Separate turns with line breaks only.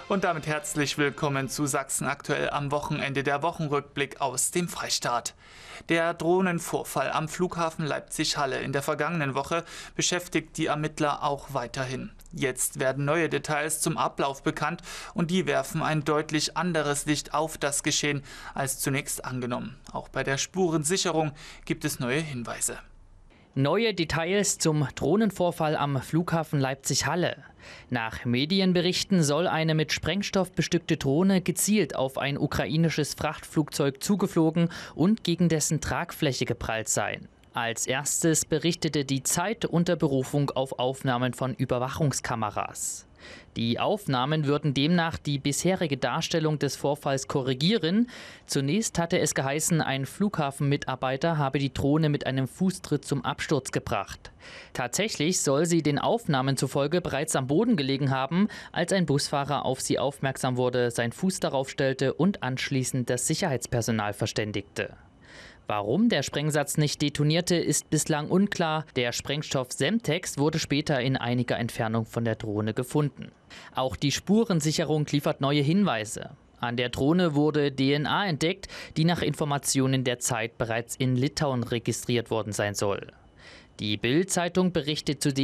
Und damit herzlich willkommen zu Sachsen aktuell am Wochenende, der Wochenrückblick aus dem Freistaat. Der Drohnenvorfall am Flughafen Leipzig-Halle in der vergangenen Woche beschäftigt die Ermittler auch weiterhin. Jetzt werden neue Details zum Ablauf bekannt und die werfen ein deutlich anderes Licht auf das Geschehen als zunächst angenommen. Auch bei der Spurensicherung gibt es neue Hinweise.
Neue Details zum Drohnenvorfall am Flughafen Leipzig-Halle. Nach Medienberichten soll eine mit Sprengstoff bestückte Drohne gezielt auf ein ukrainisches Frachtflugzeug zugeflogen und gegen dessen Tragfläche geprallt sein. Als erstes berichtete die Zeit unter Berufung auf Aufnahmen von Überwachungskameras. Die Aufnahmen würden demnach die bisherige Darstellung des Vorfalls korrigieren. Zunächst hatte es geheißen, ein Flughafenmitarbeiter habe die Drohne mit einem Fußtritt zum Absturz gebracht. Tatsächlich soll sie den Aufnahmen zufolge bereits am Boden gelegen haben, als ein Busfahrer auf sie aufmerksam wurde, seinen Fuß darauf stellte und anschließend das Sicherheitspersonal verständigte. Warum der Sprengsatz nicht detonierte, ist bislang unklar. Der Sprengstoff Semtex wurde später in einiger Entfernung von der Drohne gefunden. Auch die Spurensicherung liefert neue Hinweise. An der Drohne wurde DNA entdeckt, die nach Informationen der Zeit bereits in Litauen registriert worden sein soll. Die Bild-Zeitung berichtet zudem